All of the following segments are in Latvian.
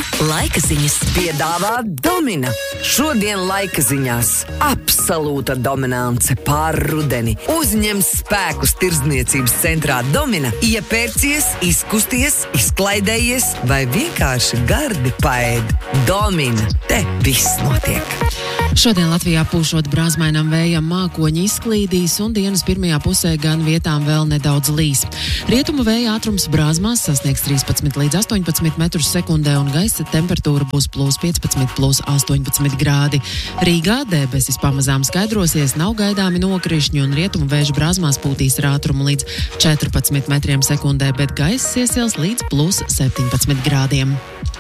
laika ziņas piedāvā Domina. Šodien laika ziņās absolūta dominance pār rudeni. Uzņem spēkus tirdzniecības centrā Domina, iepērcies, izkusties, izklaidējies vai vienkārši gardi paēd. Domina, te viss notiek. Šodien Latvijā pūšot brāzmainam vējam mākoņi izklīdīs un dienas pirmajā pusē gan vietām vēl nedaudz līs. Rietumu vēja ātrums brāzmās sasniegs 13 līdz 18 metrus sekundē un gaisa temperatūra būs +15, +18 grādi. Rīgā debesis pamazām skaidrosies, nav gaidāmi nokrišņi un rietumu vēja brāzmās pūtīs ar ātrumu līdz 14 metriem sekundē, bet gaiss iesils līdz +17 grādiem.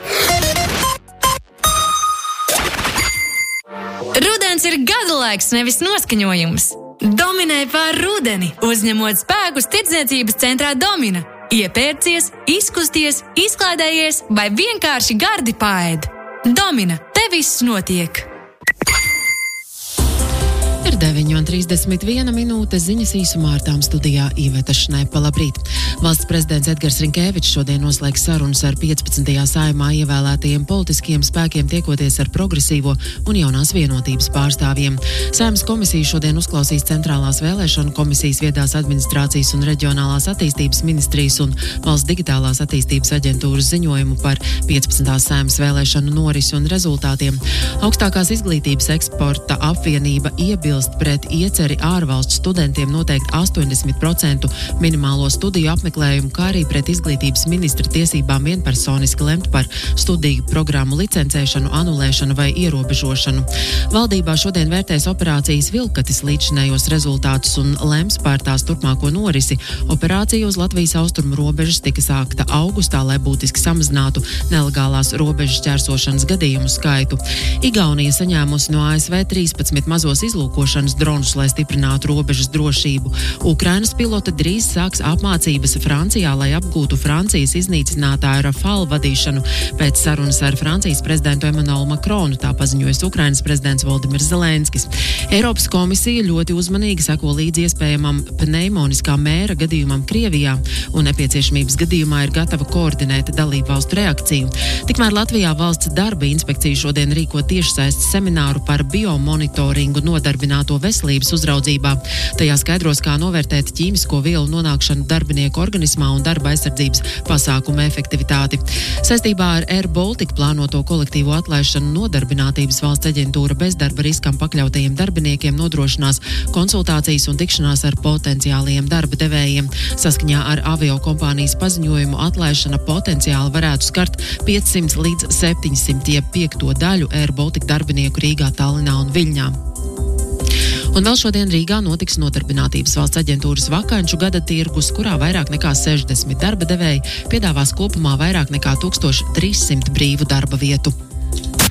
Rudens ir gada laiks, nevis noskaņojums. Dominē pār rudeni, uzņemot spēkus tirdzniecības centrā Domina. Iepērcies, izkusties, izklaidējies vai vienkārši gardi paēd. Domina, te viss notiek. Ir 9:31 minūte, ziņas īsumā ar tām studijā Iveta Šnepa. Labrīt! Valsts prezidents Edgars Rinkevičs šodien noslēgs sarunas ar 15. saimā ievēlētajiem politiskiem spēkiem, tiekoties ar progresīvo un jaunās vienotības pārstāvjiem. Saeimas komisija šodien uzklausīs Centrālās vēlēšanu komisijas, Viedās administrācijas un reģionālās attīstības ministrijas un Valsts digitālās attīstības aģentūras ziņojumu par 15. saeimas vēlēšanu norisi un rezultātiem. Augstākās izglītības eksporta apvienība iebilst pret ieceri ārvalstu studentiem noteikt 80% minimālo studiju apmeklējumu, kā arī pret izglītības ministra tiesībām vienpersoniski lemt par studiju programmu licencēšanu, anulēšanu vai ierobežošanu. Valdībā šodien vērtēs operācijas Vilkatis līdzinējos rezultātus un lems par tās turpmāko norisi. Operācija uz Latvijas austrumu robežas tika sākta augustā, lai būtiski samazinātu nelegālās robežas ķērsošanas gadījumu skaitu. Igaunija saņēmusi no ASV 13 mazos izlūkošanas dronus, lai stiprinātu robežas drošību. Ukrainas piloti drīz sāks apmācības Francijā, lai apgūtu Francijas iznīcinātāju Rafale vadīšanu pēc sarunas ar Francijas prezidentu Emmanuelu Macronu, tā paziņojas Ukrainas prezidents Voldimirs Zelenskis. Eiropas komisija ļoti uzmanīgi seko līdzi iespējamam pneimoniskā mēra gadījumam Krievijā un nepieciešamības gadījumā ir gatava koordinēt dalību valstu reakciju. Tikmēr Latvijā valsts darba inspekcija šodien rīko tiešsaistes semināru par biomonitoringu nodarbināto veselības uzraudzībā. Tajā skaidros, kā novērtēt ķīmisko vielu nonākšanu darbinieku organismā un darba aizsardzības pasākumu efektivitāti. Saistībā ar Air Baltica plānoto kolektīvo atlaišanu Nodarbinātības valsts aģentūra bezdarba riskam pakļautajiem darbiniekiem nodrošinās konsultācijas un tikšanās ar potenciālajiem darba devējiem. Saskaņā ar avio kompānijas paziņojumu atlaišana potenciāli varētu skart 500 līdz 700, jeb 5. daļu Air Baltica darbinieku Rīgā, Tallinā un Viļņā. Un vēl šodien Rīgā notiks Nodarbinātības valsts aģentūras vakanču gada tirgus, kurā vairāk nekā 60 darba devēji piedāvās kopumā vairāk nekā 1300 brīvu darba vietu.